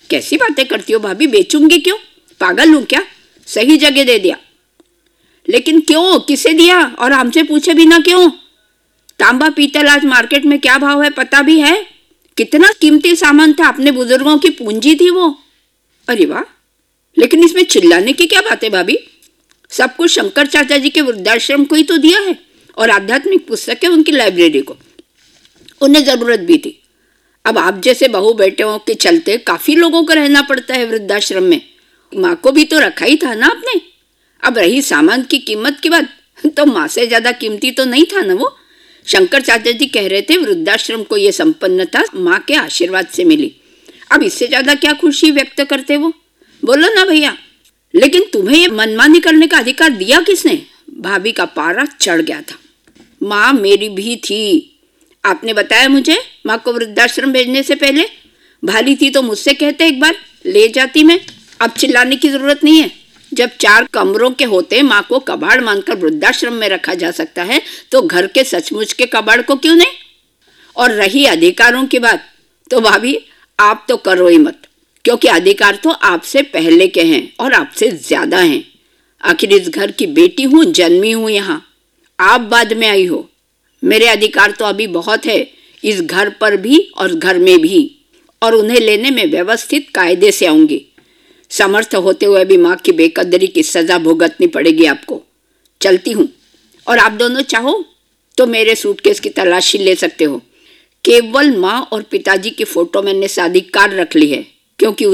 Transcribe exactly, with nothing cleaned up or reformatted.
कैसी बातें करती हो भाभी, बेचूंगी क्यों, पागल हूं क्या, सही जगह दे दिया। लेकिन क्यों, किसे दिया और हमसे पूछे बिना क्यों? तांबा पीतल आज मार्केट में क्या भाव है पता भी है? कितना कीमती सामान था, अपने बुजुर्गों की पूंजी थी वो। अरे वाह, लेकिन इसमें चिल्लाने की क्या बात है भाभी? सब कुछ शंकर चाचा जी के वृद्धाश्रम को ही तो दिया है और आध्यात्मिक पुस्तकें उनकी लाइब्रेरी को, उन्हें जरूरत भी थी। अब आप जैसे बहू बेटियों के चलते काफी लोगों को रहना पड़ता है वृद्धाश्रम में, माँ को भी तो रखा ही था ना आपने। अब रही सामान की कीमत की बात, तो माँ से ज्यादा कीमती तो नहीं था ना वो। शंकर चाचा जी कह रहे थे वृद्धाश्रम को ये संपन्नता माँ के आशीर्वाद से मिली। अब इससे ज्यादा क्या खुशी व्यक्त करते वो, बोलो ना भैया। लेकिन तुम्हें ये मनमानी करने का अधिकार दिया किसने? भाभी का पारा चढ़ गया था। माँ मेरी भी थी, आपने बताया मुझे माँ को वृद्धाश्रम भेजने से पहले। भाली थी तो मुझसे कहते एक बार, ले जाती मैं। अब चिल्लाने की जरूरत नहीं है। जब चार कमरों के होते माँ को कबाड़ मानकर वृद्धाश्रम में रखा जा सकता है तो घर के सचमुच के कबाड़ को क्यों नहीं? और रही अधिकारों की बात, तो भाभी आप तो करो ही मत, क्योंकि अधिकार तो आपसे पहले के हैं और आपसे ज्यादा हैं। आखिर इस घर की बेटी हूँ, जन्मी हूँ यहाँ, आप बाद में आई हो। मेरे अधिकार तो अभी बहुत है इस घर पर भी और घर में भी, और उन्हें लेने में व्यवस्थित कायदे से आऊंगी। समर्थ होते हुए भी माँ की बेकदरी की सजा भुगतनी पड़ेगी आपको। चलती हूँ, और आप दोनों चाहो तो मेरे सूटकेस की तलाशी ले सकते हो। केवल माँ और पिताजी की फोटो मैंने सादी कार रख ली है, क्योंकि